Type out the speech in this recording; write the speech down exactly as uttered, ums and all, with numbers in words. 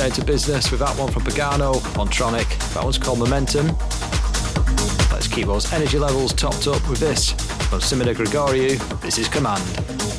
down to business with that one from Pagano on Tronic. That one's called Momentum. Let's keep those energy levels topped up with this from Simona Gregoriou. This is Command.